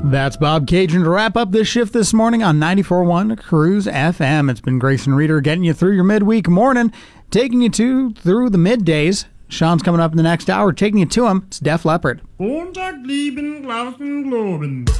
That's Bob Cajun to wrap up this shift this morning on 94.1 Cruise FM. It's been Grayson Reeder getting you through your midweek morning, taking you through the middays. Sean's coming up in the next hour, taking you to him. It's Def Leppard.